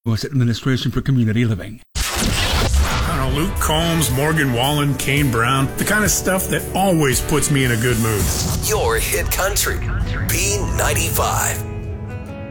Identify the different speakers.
Speaker 1: U.S. Administration for Community Living.
Speaker 2: I don't know, Luke Combs, Morgan Wallen, Kane Brown, the kind of stuff that always puts me in a good mood.
Speaker 3: Your hit country, B95.